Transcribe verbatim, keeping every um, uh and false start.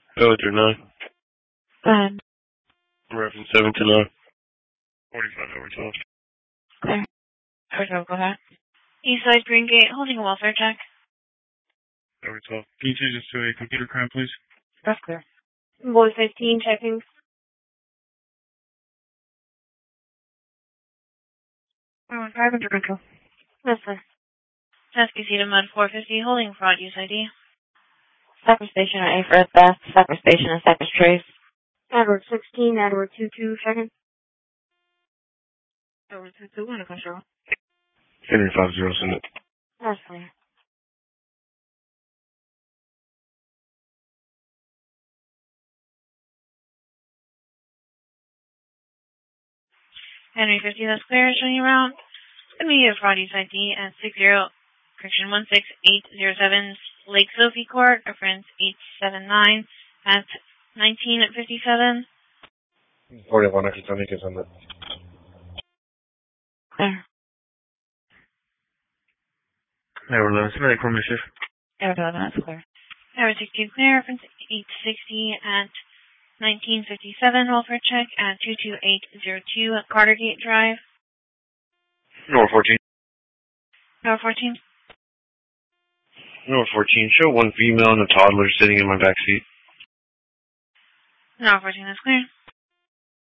Oh, through nine. Go ahead. Reference seven to nine. Forty-five over twelve. Clear. Over twelve, go ahead. Eastside Greengate, holding a welfare check. Over twelve. Can you change this to a computer crime, please? That's clear. Boy fifteen, checking. Oh, five under control. Yes, sir. Tuscasita Mud four fifty, holding fraud use I D. Cypress Station or A for theft. Cypress Station and Cypress Trace. Edward sixteen, Edward two two, checking. Edward two two, under control. Henry five zero, send it. That's clear. Henry fifty, that's clear, showing you around. Immediate fraud use I D at six zero, correction one six eight zero seven, Lake Sophie Court, reference eight seven nine at nineteen fifty-seven. forty-one, I can tell you, send it. Clear. Edward eleven, send it for me, shift. Edward eleven, that's clear. Edward sixteen, clear, reference eight sixty at nineteen fifty-seven, welfare check at two two eight zero two at Cartergate Drive. North fourteen. Number fourteen. North fourteen, show one female and a toddler sitting in my back seat. Number fourteen, that's clear.